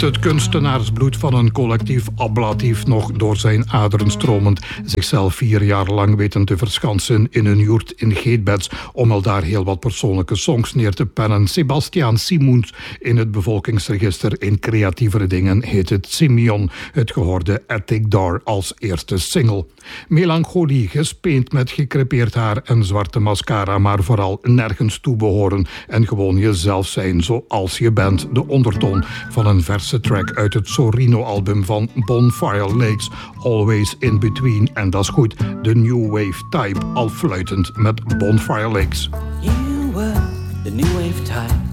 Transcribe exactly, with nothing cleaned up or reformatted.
het kunstenaarsbloed van een collectief ablatief nog door zijn aderen stromend, zichzelf vier jaar lang weten te verschansen in een joert in Geetbeds om al daar heel wat persoonlijke songs neer te pennen. Sebastiaan Simoens in het bevolkingsregister. In creatievere dingen heet het Simeon. Het gehoorde Attic Door als eerste single. Melancholie, gespeend met gecrepeerd haar en zwarte mascara, maar vooral nergens toe behoren en gewoon jezelf zijn zoals je bent. De ondertoon van een verse track uit het Sorino-album van Bonfire Lakes, Always in Between. En dat is goed, de New Wave Type, al fluitend met Bonfire Lakes. You were the new wave type.